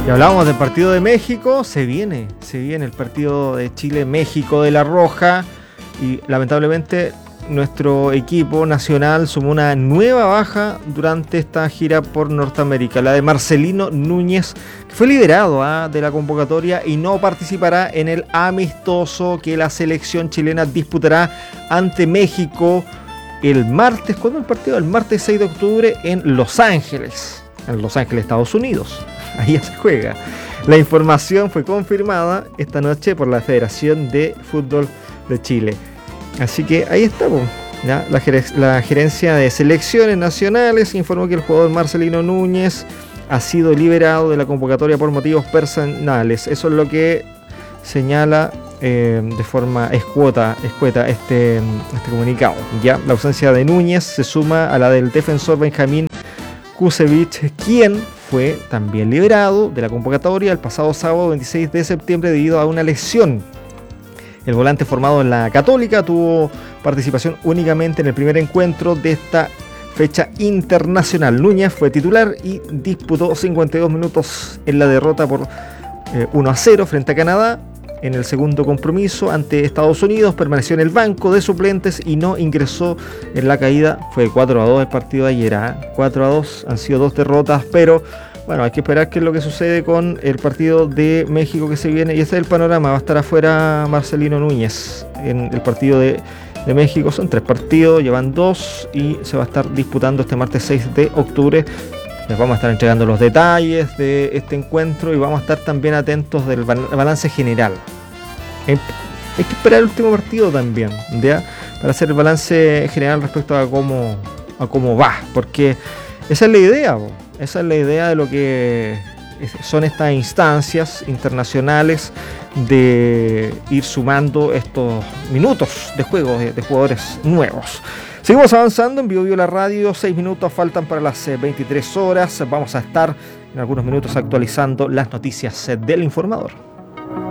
Y hablábamos del partido de México, se viene el partido de Chile-México de La Roja y lamentablemente nuestro equipo nacional sumó una nueva baja durante esta gira por Norteamérica, la de Marcelino Núñez, que fue liberado de la convocatoria y no participará en el amistoso que la selección chilena disputará ante México el martes. ¿Cuándo es el partido? El martes 6 de octubre en Los Ángeles, Estados Unidos. Ahí ya se juega. La información fue confirmada esta noche por la Federación de Fútbol de Chile. Así que ahí estamos. ¿Ya? La gerencia de selecciones nacionales informó que el jugador Marcelino Núñez ha sido liberado de la convocatoria por motivos personales. Eso es lo que señala de forma escueta este comunicado. ¿Ya? La ausencia de Núñez se suma a la del defensor Benjamín Kusevich, quien fue también liberado de la convocatoria el pasado sábado 26 de septiembre debido a una lesión. El volante formado en la Católica tuvo participación únicamente en el primer encuentro de esta fecha internacional. Núñez fue titular y disputó 52 minutos en la derrota por 1-0 frente a Canadá. En el segundo compromiso ante Estados Unidos permaneció en el banco de suplentes y no ingresó en la caída. Fue 4-2 el partido de ayer. 4-2, han sido 2 derrotas, pero bueno, hay que esperar qué es lo que sucede con el partido de México que se viene. Y ese es el panorama, va a estar afuera Marcelino Núñez en el partido de México. Son 3 partidos, llevan 2 y se va a estar disputando este martes 6 de octubre. Les vamos a estar entregando los detalles de este encuentro y vamos a estar también atentos del balance general. Hay que esperar el último partido también, ¿ya? Para hacer el balance general respecto a cómo va, porque esa es la idea, esa es la idea de lo que son estas instancias internacionales, de ir sumando estos minutos de juego de jugadores nuevos. Seguimos avanzando en Biobío la Radio, 6 minutos faltan para las 23 horas. Vamos a estar en algunos minutos actualizando las noticias del informador.